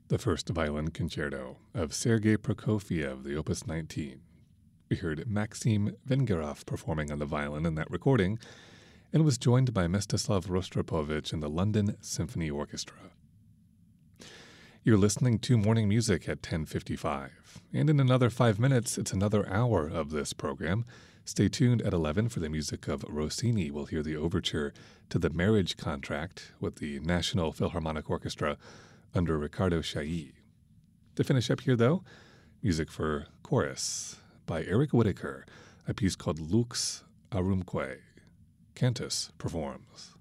the first violin concerto of Sergei Prokofiev, the Opus 19. We heard Maxim Vengerov performing on the violin in that recording, and was joined by Mstislav Rostropovich and the London Symphony Orchestra. You're listening to Morning Music at 10:55, and in another 5 minutes, it's another hour of this program. Stay tuned at 11 for the music of Rossini. We'll hear the overture to The Marriage Contract with the National Philharmonic Orchestra under Riccardo Chailly. To finish up here, though, music for chorus by Eric Whitacre, a piece called Lux Aurumque. Cantus performs.